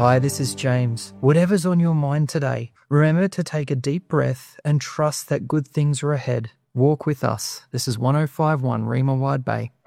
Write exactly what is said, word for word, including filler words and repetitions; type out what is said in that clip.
Hi, this is James. Whatever's on your mind today, remember to take a deep breath and trust that good things are ahead. Walk with us. This is one oh five point one Rima Wide Bay.